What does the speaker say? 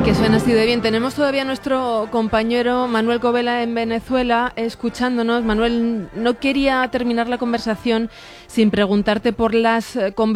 Que suena así de bien. Tenemos todavía a nuestro compañero Manuel Covela en Venezuela escuchándonos. Manuel, no quería terminar la conversación sin preguntarte por las conversaciones